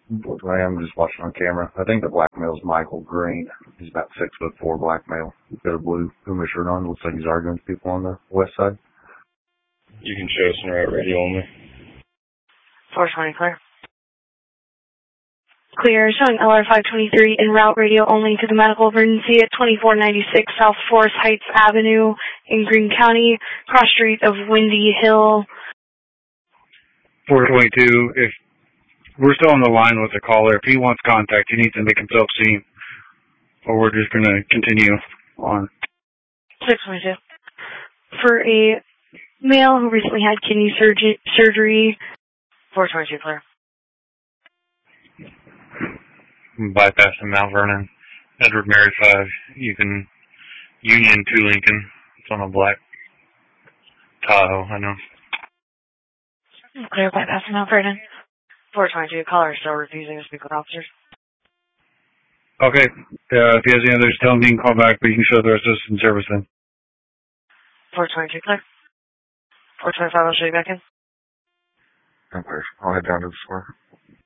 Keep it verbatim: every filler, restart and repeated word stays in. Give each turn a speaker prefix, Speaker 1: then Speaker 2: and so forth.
Speaker 1: I am just watching on camera. I think the black male's Michael Green. He's about six foot four black male. He's got a blue Puma shirt on. Looks like he's arguing with people on the west side.
Speaker 2: You can show us in route radio only.
Speaker 3: four twenty, clear. Clear, showing L R five twenty-three en route radio only to the medical emergency at twenty-four ninety-six South Forest Heights Avenue in Greene County, cross street of Windy Hill.
Speaker 4: four twenty-two, if we're still on the line with the caller, if he wants contact, he needs to make himself seen, or we're just going to continue on.
Speaker 3: six twenty-two. For a male who recently had kidney surgery, surgery four twenty-two, clear.
Speaker 4: Bypassing Mount Vernon, Edward Mary five, you can Union to Lincoln. It's on a black Tahoe, I know.
Speaker 3: Clear, bypassing Mount Vernon. four twenty-two, caller is still refusing to speak with officers.
Speaker 4: Okay, uh, if he has any others, tell him he can call back, but you can show the rest of us in service then.
Speaker 3: four twenty-two, clear. four twenty-five, I'll show you back in.
Speaker 1: Okay, I'll head down to the square.